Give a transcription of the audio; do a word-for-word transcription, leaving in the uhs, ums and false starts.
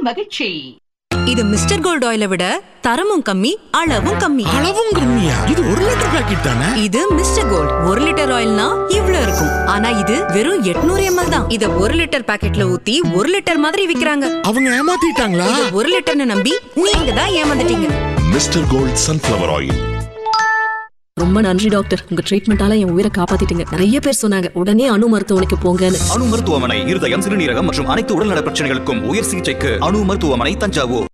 மகிழ்ச்சி. இது mister gold ஆயிலை விட தரமும் கம்மி, அளவும் கம்மி. அளவும் கம்மியா? இது ஒரு லிட்டர் பாக்கெட் தானே? இது மிஸ்டர் கோல்ட் ஒரு லிட்டர் ஆயில்னா இவ்ளோ இருக்கும். ஆனா இது வெறும் எண்ணூறு எம்எல் தான். இத ஒரு லிட்டர் பாக்கெட்ல ஊத்தி ஒரு லிட்டர் மாதிரி விக்கிறாங்க. அவங்க ஏமாத்திட்டாங்களா? இது ஒரு லிட்டர்னு நம்பி நீங்க தான் ஏமாந்துட்டீங்க. Mister gold sunflower oil. ரொம்ப நன்றி டாக்டர், உங்க ட்ரீட்மெண்டால என் உயிரை காப்பாத்திட்டீங்க. நிறைய பேர் சொன்னாங்க உடனே அணு மருத்துவமனைக்கு போங்கன்னு. அணு மருத்துவமனை இருதயம், சிறுநீரகம் மற்றும் அனைத்து உடல்நல பிரச்சனைகளுக்கும் உயர் சிகிச்சைக்கு அணு மருத்துவமனை, தஞ்சாவூர்.